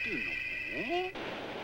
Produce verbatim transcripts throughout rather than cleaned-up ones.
afternoon.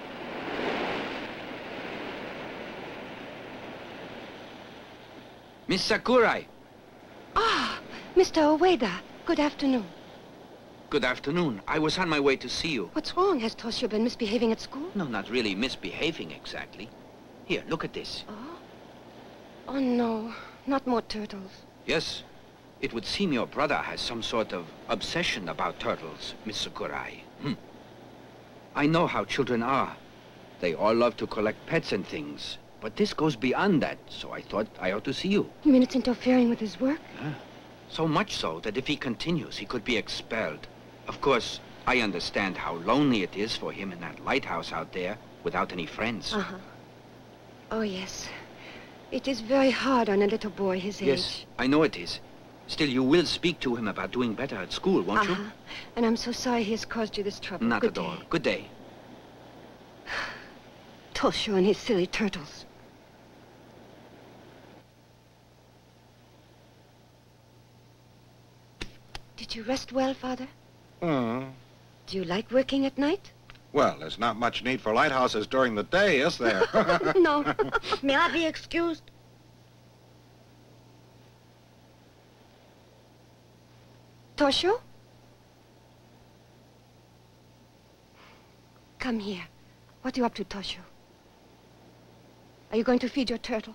Miss Sakurai. Ah, Mister Ueda. Good afternoon. Good afternoon. I was on my way to see you. What's wrong? Has Toshio been misbehaving at school? No, not really misbehaving exactly. Here, look at this. Oh? Oh, no. Not more turtles. Yes. It would seem your brother has some sort of obsession about turtles, Miss Sakurai. Hmm. I know how children are. They all love to collect pets and things. But this goes beyond that, so I thought I ought to see you. You mean it's interfering with his work? Yeah. So much so that if he continues, he could be expelled. Of course, I understand how lonely it is for him in that lighthouse out there without any friends. Uh-huh. Oh, yes. It is very hard on a little boy his age. Yes, I know it is. Still, you will speak to him about doing better at school, won't uh-huh. you? And I'm so sorry he has caused you this trouble. Not Good at day. all. Good day. Toshio and his silly turtles. Did you rest well, Father? Hmm. Do you like working at night? Well, there's not much need for lighthouses during the day, is there? No. May I be excused? Toshio? Come here. What are you up to, Toshio? Are you going to feed your turtle?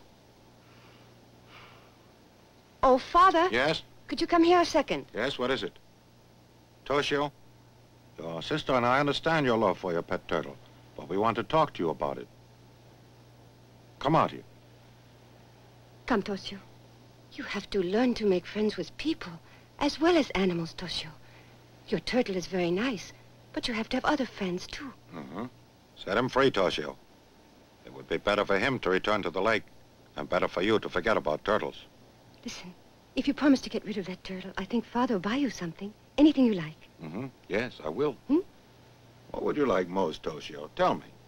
Oh, Father. Yes? Could you come here a second? Yes, what is it? Toshio, your sister and I understand your love for your pet turtle, but we want to talk to you about it. Come out here. Come, Toshio. You have to learn to make friends with people, as well as animals, Toshio. Your turtle is very nice, but you have to have other friends, too. Mm-hmm. Set him free, Toshio. It would be better for him to return to the lake, and better for you to forget about turtles. Listen, if you promise to get rid of that turtle, I think Father will buy you something. Anything you like. Mm-hmm. Yes, I will. Hmm? What would you like most, Toshio? Tell me.